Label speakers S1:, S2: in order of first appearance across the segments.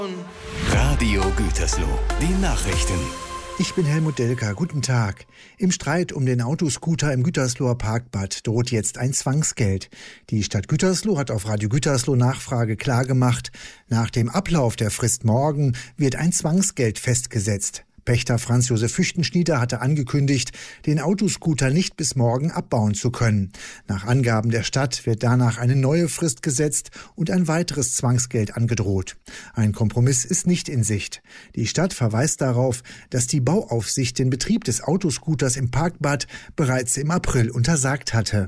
S1: Radio Gütersloh, die Nachrichten.
S2: Ich bin Helmut Delker, guten Tag. Im Streit um den Autoscooter im Gütersloher Parkbad droht jetzt ein Zwangsgeld. Die Stadt Gütersloh hat auf Radio Gütersloh Nachfrage klargemacht, nach dem Ablauf der Frist morgen wird ein Zwangsgeld festgesetzt. Pächter Franz Josef Füchtenschnieder hatte angekündigt, den Autoscooter nicht bis morgen abbauen zu können. Nach Angaben der Stadt wird danach eine neue Frist gesetzt und ein weiteres Zwangsgeld angedroht. Ein Kompromiss ist nicht in Sicht. Die Stadt verweist darauf, dass die Bauaufsicht den Betrieb des Autoscooters im Parkbad bereits im April untersagt hatte.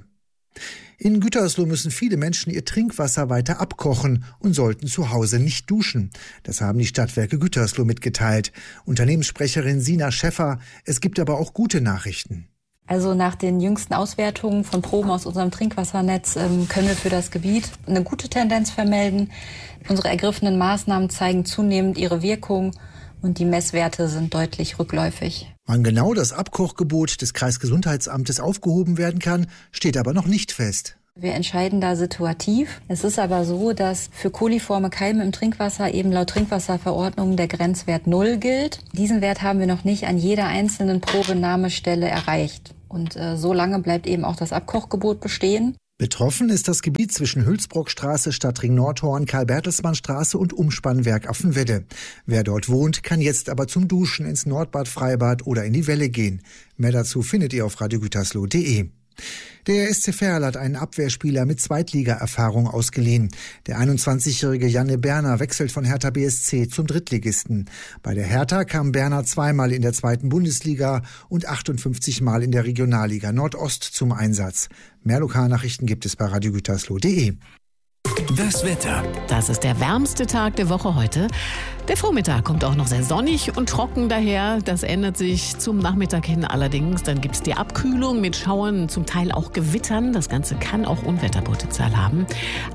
S2: In Gütersloh müssen viele Menschen ihr Trinkwasser weiter abkochen und sollten zu Hause nicht duschen. Das haben die Stadtwerke Gütersloh mitgeteilt. Unternehmenssprecherin Sina Schäffer, es gibt aber auch gute Nachrichten.
S3: Also nach den jüngsten Auswertungen von Proben aus unserem Trinkwassernetz können wir für das Gebiet eine gute Tendenz vermelden. Unsere ergriffenen Maßnahmen zeigen zunehmend ihre Wirkung und die Messwerte sind deutlich rückläufig.
S2: Wann genau das Abkochgebot des Kreisgesundheitsamtes aufgehoben werden kann, steht aber noch nicht fest.
S3: Wir entscheiden da situativ. Es ist aber so, dass für koliforme Keime im Trinkwasser eben laut Trinkwasserverordnung der Grenzwert 0 gilt. Diesen Wert haben wir noch nicht an jeder einzelnen Probenahmestelle erreicht. Und so lange bleibt eben auch das Abkochgebot bestehen.
S2: Betroffen ist das Gebiet zwischen Hülsbrockstraße, Stadtring Nordhorn, Karl-Bertelsmann-Straße und Umspannwerk Affenwedde. Wer dort wohnt, kann jetzt aber zum Duschen ins Nordbad, Freibad oder in die Welle gehen. Mehr dazu findet ihr auf radiogütersloh.de. Der SC Verl hat einen Abwehrspieler mit Zweitliga-Erfahrung ausgeliehen. Der 21-jährige Janne Berner wechselt von Hertha BSC zum Drittligisten. Bei der Hertha kam Berner 2-mal in der 2. Bundesliga und 58-mal in der Regionalliga Nordost zum Einsatz. Mehr Lokalnachrichten gibt es bei radiogütersloh.de.
S1: Das Wetter.
S4: Das ist der wärmste Tag der Woche heute. Der Vormittag kommt auch noch sehr sonnig und trocken daher. Das ändert sich zum Nachmittag hin allerdings. Dann gibt es die Abkühlung mit Schauern, zum Teil auch Gewittern. Das Ganze kann auch Unwetterpotenzial haben.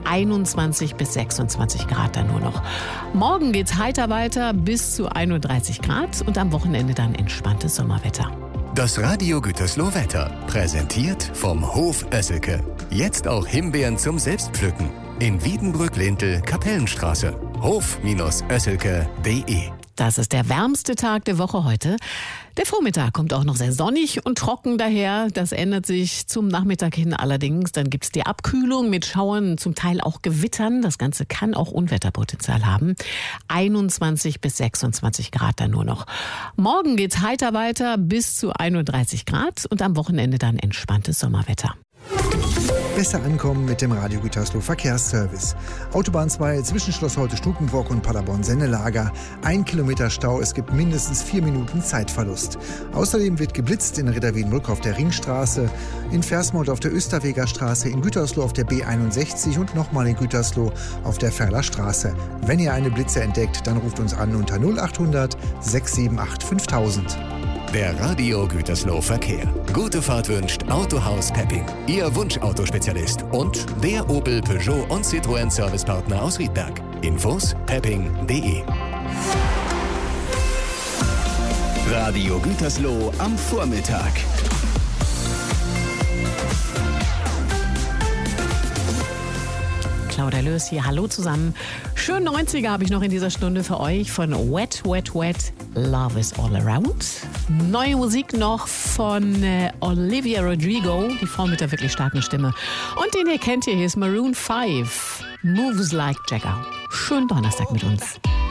S4: 21 bis 26 Grad dann nur noch. Morgen geht's heiter weiter bis zu 31 Grad und am Wochenende dann entspanntes Sommerwetter.
S1: Das Radio Gütersloh Wetter. Präsentiert vom Hof Oesselke. Jetzt auch Himbeeren zum Selbstpflücken. In Wiedenbrück-Lintel, Kapellenstraße. Hof-Oesselke.de.
S4: Das ist der wärmste Tag der Woche heute. Der Vormittag kommt auch noch sehr sonnig und trocken daher. Das ändert sich zum Nachmittag hin allerdings. Dann gibt es die Abkühlung mit Schauern, zum Teil auch Gewittern. Das Ganze kann auch Unwetterpotenzial haben. 21 bis 26 Grad dann nur noch. Morgen geht's heiter weiter bis zu 31 Grad und am Wochenende dann entspanntes Sommerwetter.
S2: Besser ankommen mit dem Radio Gütersloh Verkehrsservice. Autobahn 2 zwischen Schloss Holte-Stukenbrock und Paderborn-Sennelager. 1 Kilometer Stau, es gibt mindestens 4 Minuten Zeitverlust. Außerdem wird geblitzt in Reda-Wiedenbrück auf der Ringstraße, in Versmold auf der Österweger Straße, in Gütersloh auf der B61 und nochmal in Gütersloh auf der Ferler Straße. Wenn ihr eine Blitze entdeckt, dann ruft uns an unter 0800 678 5000.
S1: Der Radio Gütersloh Verkehr. Gute Fahrt wünscht Autohaus Pepping. Ihr Wunschautospezialist und der Opel, Peugeot und Citroën Servicepartner aus Riedberg. Infos pepping.de. Radio Gütersloh am Vormittag.
S4: Claudia Löß hier, hallo zusammen. Schön 90er habe ich noch in dieser Stunde für euch von Wet, Wet, Wet, Love is All Around. Neue Musik noch von Olivia Rodrigo, die Frau mit der wirklich starken Stimme. Und den ihr kennt hier ist Maroon 5, Moves Like Jagger. Schönen Donnerstag mit uns.